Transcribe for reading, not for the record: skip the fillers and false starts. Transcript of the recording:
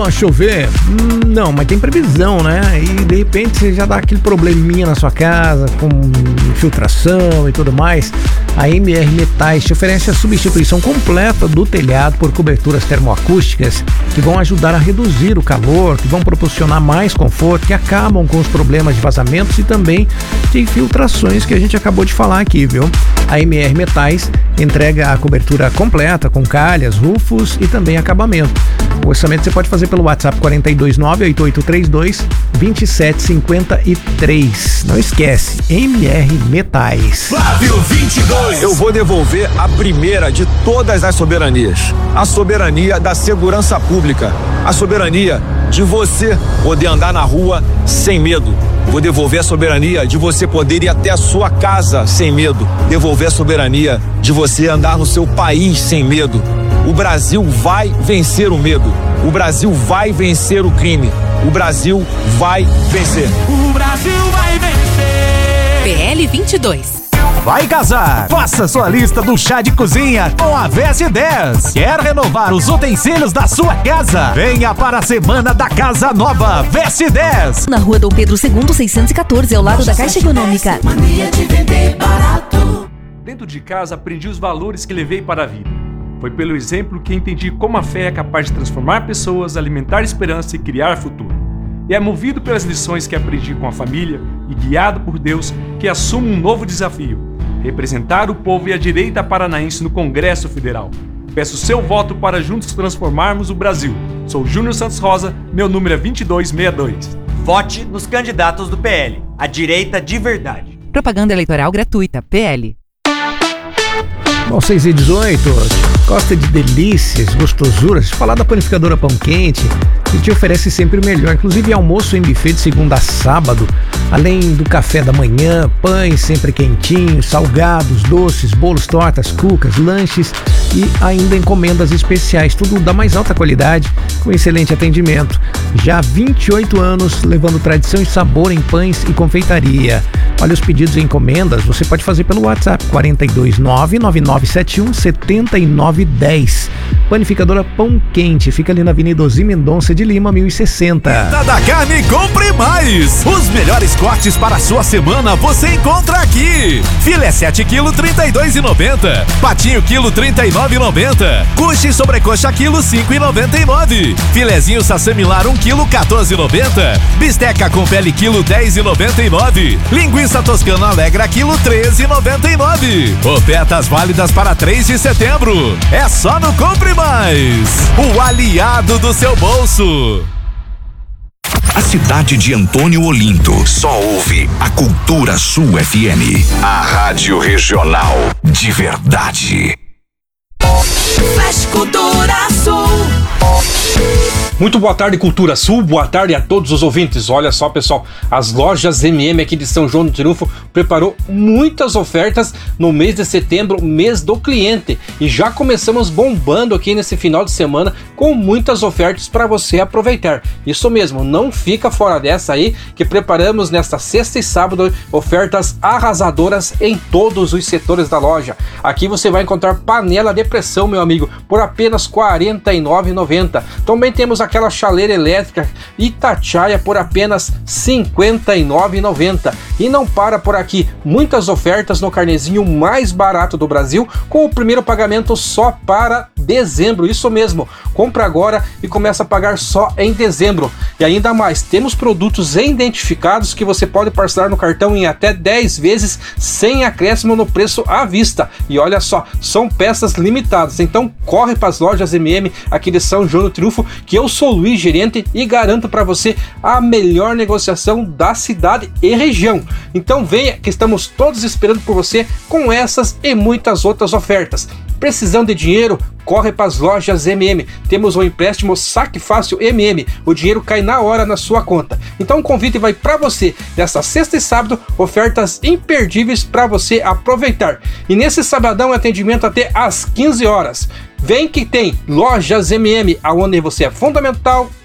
Chover? Não, mas tem previsão, né? E de repente você já dá aquele probleminha na sua casa com infiltração e tudo mais. A MR Metais te oferece a substituição completa do telhado por coberturas termoacústicas que vão ajudar a reduzir o calor, que vão proporcionar mais conforto, que acabam com os problemas de vazamentos e também de infiltrações que a gente acabou de falar aqui, viu? A MR Metais entrega a cobertura completa com calhas, rufos e também acabamento. O orçamento você pode fazer pelo WhatsApp 429-8832-2753. Não esquece, MR Metais. Flávio 22. Eu vou devolver a primeira de todas as soberanias. A soberania da segurança pública. A soberania de você poder andar na rua sem medo. Vou devolver a soberania de você poder ir até a sua casa sem medo. Devolver a soberania de você andar no seu país sem medo. O Brasil vai vencer o medo. O Brasil vai vencer o crime. O Brasil vai vencer. O Brasil vai vencer. PL 22. Vai casar? Faça sua lista do chá de cozinha com a VS10. Quer renovar os utensílios da sua casa? Venha para a Semana da Casa Nova VS10. Na Rua Dom Pedro II, 614, ao lado da Caixa Econômica. Mania de vender barato. Dentro de casa aprendi os valores que levei para a vida. Foi pelo exemplo que entendi como a fé é capaz de transformar pessoas, alimentar esperança e criar futuro. E é movido pelas lições que aprendi com a família e guiado por Deus que assumo um novo desafio: representar o povo e a direita paranaense no Congresso Federal. Peço seu voto para juntos transformarmos o Brasil. Sou Júnior Santos Rosa, meu número é 2262. Vote nos candidatos do PL, a direita de verdade. Propaganda eleitoral gratuita, PL. Bom, 6h18, gosta de delícias, gostosuras? Falar da Panificadora Pão Quente, que te oferece sempre o melhor, inclusive almoço em buffet de segunda a sábado, além do café da manhã, pães sempre quentinhos, salgados, doces, bolos, tortas, cucas, lanches e ainda encomendas especiais, tudo da mais alta qualidade, com excelente atendimento. Já há 28 anos, levando tradição e sabor em pães e confeitaria. Olha, os pedidos e encomendas você pode fazer pelo WhatsApp 429-9971-7910. Panificadora Pão Quente, fica ali na Avenida Osir Mendonça de Lima, 1060. Da Carne, compre mais! Os melhores cortes para a sua semana você encontra aqui. Filé 7 kg, R$32,90. Patinho quilo, R$39,90. Coxa e sobrecoxa quilo, R$5,99. Filezinho sassamilar 1 kg, R$14,90. Bisteca com pele quilo, R$10,99. Linguiça toscana alegra quilo, R$13,99. Ofertas válidas para 3 de setembro. É só no Compre Mais, o aliado do seu bolso. A cidade de Antônio Olinto só ouve a Cultura Sul FM, a rádio regional de verdade. Flash Cultura Sul. Muito boa tarde, Cultura Sul, boa tarde a todos os ouvintes. Olha só, pessoal, as lojas MM aqui de São João do Triunfo preparou muitas ofertas no mês de setembro, mês do cliente. E já começamos bombando aqui nesse final de semana com muitas ofertas para você aproveitar. Isso mesmo, não fica fora dessa aí, que preparamos nesta sexta e sábado ofertas arrasadoras em todos os setores da loja. Aqui você vai encontrar panela de pressão, meu amigo, por apenas R$ 49,90. Também temos aquela chaleira elétrica Itatiaia por apenas R$ 59,90. E não para por aqui, muitas ofertas no carnezinho mais barato do Brasil, com o primeiro pagamento só para dezembro. Isso mesmo, compra agora e começa a pagar só em dezembro. E ainda mais, temos produtos identificados que você pode parcelar no cartão em até 10 vezes sem acréscimo no preço à vista. E olha só, são peças limitadas, então corre para as lojas MM aqui de São João do Triunfo, que eu sou Luiz, gerente, e garanto para você a melhor negociação da cidade e região. Então venha, que estamos todos esperando por você com essas e muitas outras ofertas. Precisando de dinheiro? Corre para as lojas MM. Temos o empréstimo Saque Fácil MM. O dinheiro cai na hora na sua conta. Então o convite vai para você. Nesta sexta e sábado, ofertas imperdíveis para você aproveitar. E nesse sabadão, atendimento até às 15 horas. Vem que tem Lojas MM, aonde você é fundamental